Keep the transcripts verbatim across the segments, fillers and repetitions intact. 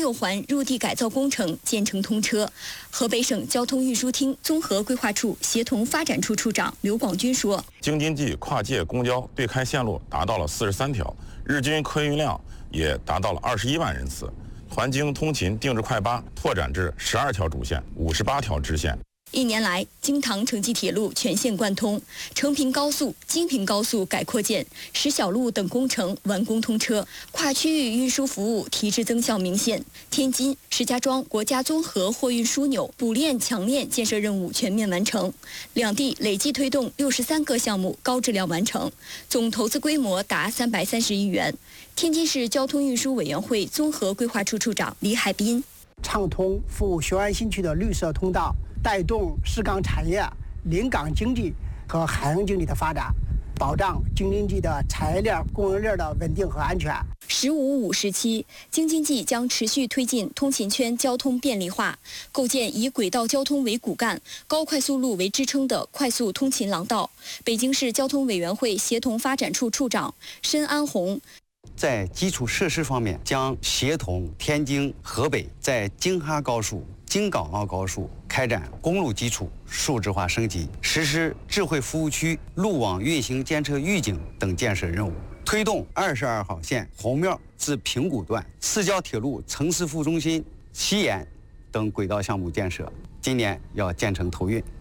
六环入地改造工程建成通车。河北省交通运输厅综合规划处协同发展处处长刘广军说， 京津冀跨界公交对开线路达到了四十三条，日均客运量也达到了二十一万人次。环京通勤定制快八拓展至十二条主线、五十八条支线。 一年来，京唐城际铁路全线贯通，成平高速、京平高速改扩建，石小路等工程完工通车，跨区域运输服务提质增效明显。天津、石家庄国家综合货运枢纽补链强链建设任务全面完成，两地累计推动六十三个项目高质量完成，总投资规模达三百三十亿元。天津市交通运输委员会综合规划处处长李海滨， 畅通服务雄安新区的绿色通道，带动市港产业、临港经济和海洋经济的发展，保障京津冀的产业链、供应链的稳定和安全。 十五五时期，京津冀将持续推进通勤圈交通便利化，构建以轨道交通为骨干、高快速路为支撑的快速通勤廊道。北京市交通委员会协同发展处处长申安红。 在基础设施方面，将协同天津、河北在京哈高速、京港澳高速开展公路基础数字化升级，实施智慧服务区、路网运行监测预警等建设任务，推动二十二号线红庙至平谷段、市郊铁路城市副中心西延等轨道项目建设，今年要建成投运。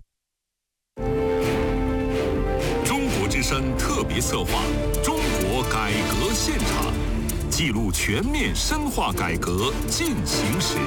中国之声特别策划《中国改革现场》，记录全面深化改革进行时。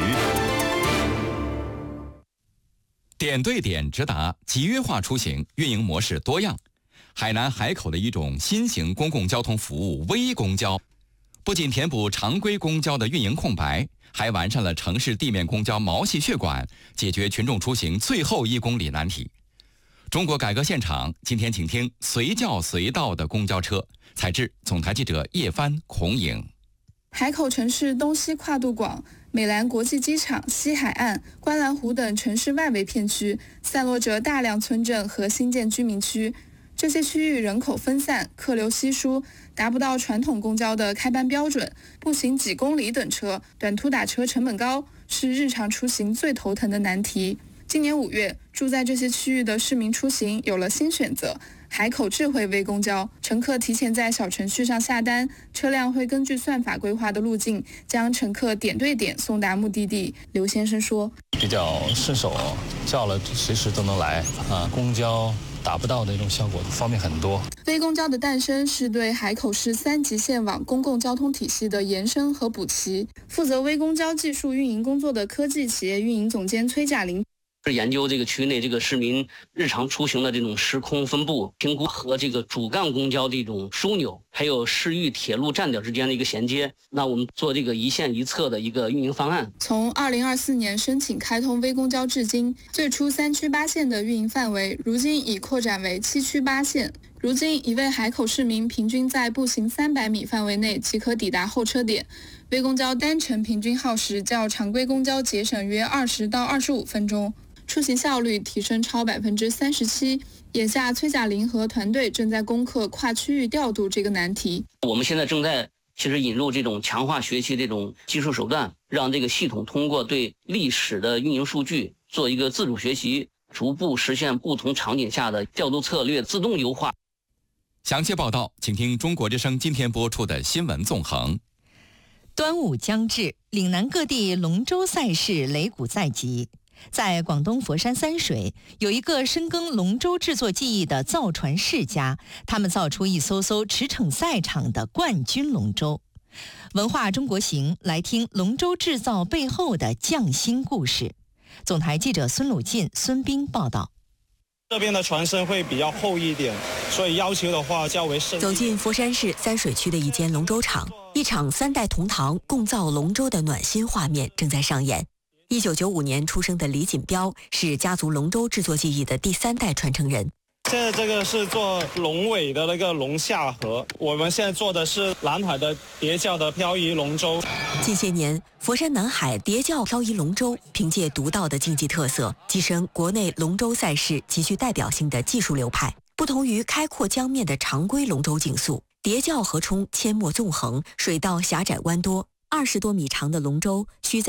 点对点直达，集约化出行，运营模式多样。海南海口的一种新型公共交通服务微公交，不仅填补常规公交的运营空白，还完善了城市地面公交毛细血管，解决群众出行最后一公里难题。中国改革现场，今天请听随叫随到的公交车。采制总台记者叶帆、孔颖。 海口城市东西跨度广，美兰国际机场、西海岸、观澜湖等城市外围片区散落着大量村镇和新建居民区。这些区域人口分散，客流稀疏，达不到传统公交的开班标准，步行几公里等车，短途打车成本高，是日常出行最头疼的难题。今年五月，住在这些区域的市民出行有了新选择。海口智慧微公交，乘客提前在小程序上下单，车辆会根据算法规划的路径，将乘客点对点送达目的地。刘先生说， 比较顺手，叫了随时都能来啊，公交达不到的一种效果方面很多。 微公交的诞生是对海口市三级线网公共交通体系的延伸和补齐。负责微公交技术运营工作的科技企业运营总监崔嘉玲， 是研究这个区内这个市民日常出行的这种时空分布，评估和这个主干公交的一种枢纽，还有市域铁路站点之间的一个衔接。那我们做这个一线一策的一个运营方案。 从二零二四年申请开通微公交至今，最初三区八线的运营范围，如今已扩展为七区八线。如今，一位海口市民平均在步行三百米范围内即可抵达候车点。微公交单程平均耗时较常规公交节省约二十到二十五分钟。出行效率提升超百分之三十七。眼下，崔嘉玲和团队正在攻克跨区域调度这个难题。 我们现在正在其实引入这种强化学习这种技术手段，让这个系统通过对历史的运营数据做一个自主学习，逐步实现不同场景下的调度策略自动优化。 详细报道，请听中国之声今天播出的新闻纵横。 端午将至，岭南各地龙舟赛事擂鼓在即。在广东佛山三水，有一个深耕龙舟制作技艺的造船世家，他们造出一艘艘驰骋赛场的冠军龙舟。文化中国行，来听龙舟制造背后的匠心故事。总台记者孙鲁进、孙斌报道。 这边的船身会比较厚一点，所以要求的话较为深。 走进佛山市三水区的一间龙舟厂，一场三代同堂共造龙舟的暖心画面正在上演。一九九五年出生的李锦标是家族龙舟制作技艺的第三代传承人。 现在这个是做龙尾的那个龙下河，我们现在做的是南海的叠教的漂移龙舟。 近些年，佛山南海叠教漂移龙舟凭借独到的竞技特色，跻身国内龙舟赛事极具代表性的技术流派。不同于开阔江面的常规龙舟竞速，叠教河冲阡陌纵横，水道狭窄弯多，二十多米长的龙舟需在